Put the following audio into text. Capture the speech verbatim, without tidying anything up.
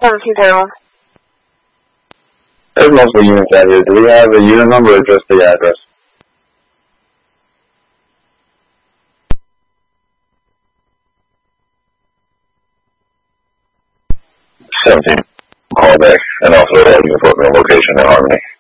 seventeen payroll. There's multiple units out here. Do we have a unit number or just the address? seventeen. Call back and also uh, you can put me on location in Harmony.